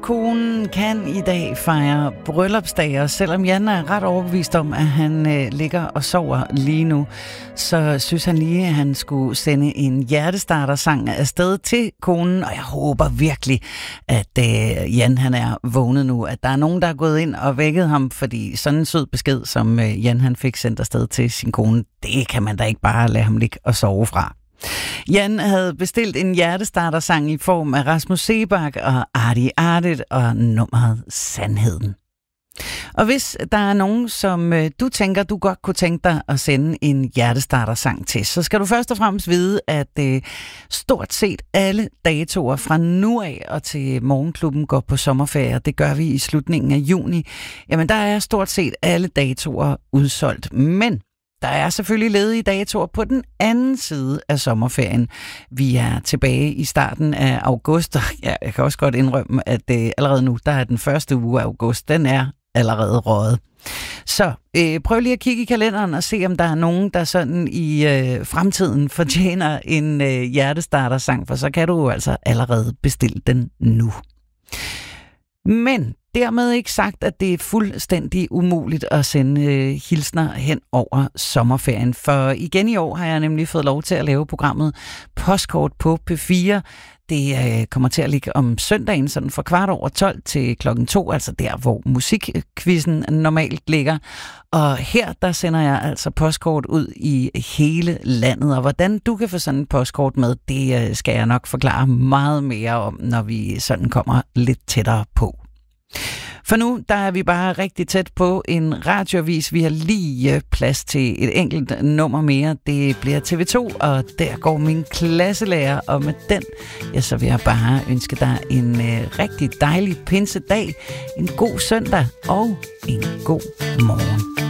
Konen kan i dag fejre bryllupsdag, og selvom Jan er ret overbevist om, at han ligger og sover lige nu, så synes han lige, at han skulle sende en hjertestartersang afsted til konen, og jeg håber virkelig, at Jan han er vågnet nu, at der er nogen, der er gået ind og vækket ham, fordi sådan en sød besked, som Jan han fik sendt afsted til sin kone, det kan man da ikke bare lade ham ligge og sove fra. Jan havde bestilt en hjertestartersang i form af Rasmus Seebach og Artie Artit og nummeret Sandheden. Og hvis der er nogen, som du tænker, du godt kunne tænke dig at sende en hjertestartersang til, så skal du først og fremmest vide, at stort set alle datoer fra nu af og til Morgenklubben går på sommerferie. Det gør vi i slutningen af juni. Jamen, der er stort set alle datoer udsolgt, men der er selvfølgelig ledige datoer på den anden side af sommerferien. Vi er tilbage i starten af august, og jeg kan også godt indrømme, at allerede nu, der er den første uge af august, den er allerede røget. Så prøv lige at kigge i kalenderen og se, om der er nogen, der sådan i fremtiden fortjener en hjertestartersang, for så kan du jo altså allerede bestille den nu. Men dermed ikke sagt, at det er fuldstændig umuligt at sende hilsner hen over sommerferien. For igen i år har jeg nemlig fået lov til at lave programmet Postkort på P4. Det kommer til at ligge om søndagen, sådan fra 11:15 til 2:00, altså der, hvor musikquizzen normalt ligger. Og her, der sender jeg altså postkort ud i hele landet. Og hvordan du kan få sådan en postkort med, det skal jeg nok forklare meget mere om, når vi sådan kommer lidt tættere på. For nu, der er vi bare rigtig tæt på en radioavis. Vi har lige plads til et enkelt nummer mere. Det bliver TV2, og der går min klasselærer. Og med den, ja, så vil jeg bare ønske dig en rigtig dejlig pinsedag, en god søndag og en god morgen.